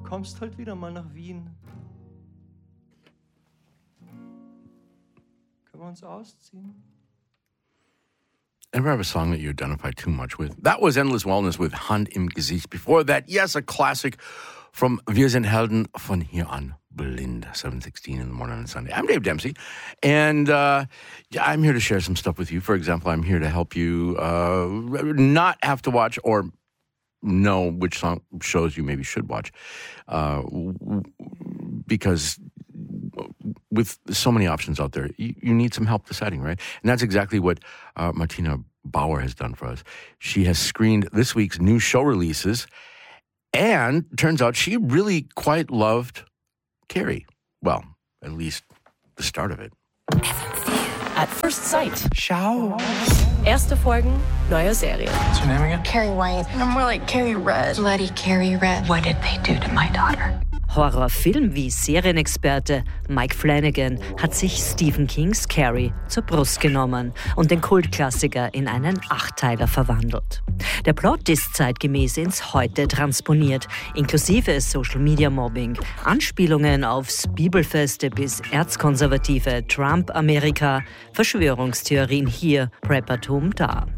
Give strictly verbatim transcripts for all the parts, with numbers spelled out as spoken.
kommst halt wieder mal nach Wien. Können wir uns ausziehen? Ever have a song that you identify too much with? That was Endless Wellness with Hand im Gesicht. Before that, yes, a classic from Wir sind Helden, von hier an blind, seven sixteen in the morning on Sunday. I'm Dave Dempsey, and uh, yeah, I'm here to share some stuff with you. For example, I'm here to help you uh, not have to watch or know which song shows you maybe should watch, uh, because with so many options out there, you, you need some help deciding, right? And that's exactly what uh, Martina Bauer has done for us. She has screened this week's new show releases, and turns out she really quite loved Carrie. Well, at least the start of it. At First Sight. Schau. Erste Folgen neuer Serie. What's your name again? Carrie White. I'm more like Carrie Red. Bloody Carrie Red. What did they do to my daughter? Horrorfilm wie Serienexperte Mike Flanagan hat sich Stephen Kings Carrie zur Brust genommen und den Kultklassiker in einen Achtteiler verwandelt. Der Plot ist zeitgemäß ins Heute transponiert, inklusive Social-Media-Mobbing, Anspielungen aufs Bibelfeste bis erzkonservative Trump-Amerika, Verschwörungstheorien hier, Preppertum da.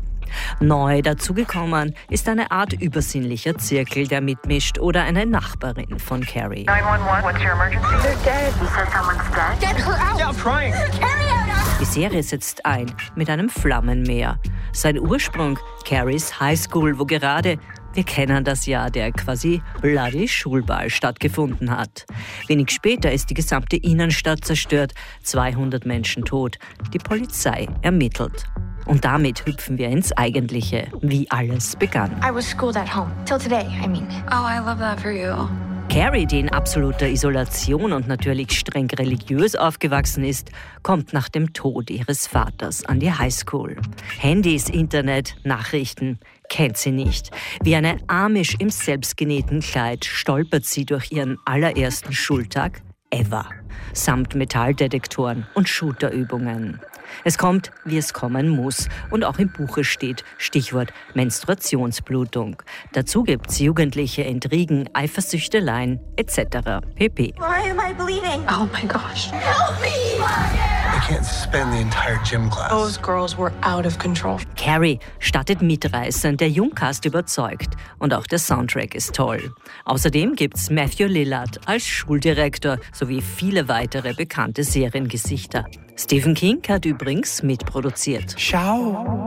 Neu dazugekommen ist eine Art übersinnlicher Zirkel, der mitmischt, oder eine Nachbarin von Carrie. nine one one, what's your emergency? They're dead. You said someone's dead? Get her out! Yeah, I'm trying. Carrie out! Die Serie setzt ein mit einem Flammenmeer. Sein Ursprung Carries High School, wo gerade, wir kennen das ja, der quasi Bloody Schulball stattgefunden hat. Wenig später ist die gesamte Innenstadt zerstört, zweihundert Menschen tot. Die Polizei ermittelt. Und damit hüpfen wir ins Eigentliche, wie alles begann. I was schooled at home. Till today, I mean. Oh, I love that for you. Carrie, die in absoluter Isolation und natürlich streng religiös aufgewachsen ist, kommt nach dem Tod ihres Vaters an die Highschool. Handys, Internet, Nachrichten kennt sie nicht. Wie eine Amish im selbstgenähten Kleid stolpert sie durch ihren allerersten Schultag ever, samt Metalldetektoren und Shooterübungen. Es kommt, wie es kommen muss. Und auch im Buche steht Stichwort Menstruationsblutung. Dazu gibt's jugendliche Intrigen, Eifersüchteleien et cetera pp. Why am I bleeding? Oh my gosh. Help me! I can't suspend the entire gym class. Those girls were out of control. Carrie startet mitreißend, der Jungcast überzeugt. Und auch der Soundtrack ist toll. Außerdem gibt's Matthew Lillard als Schuldirektor sowie viele weitere bekannte Seriengesichter. Stephen King hat übrigens mitproduziert. Schau.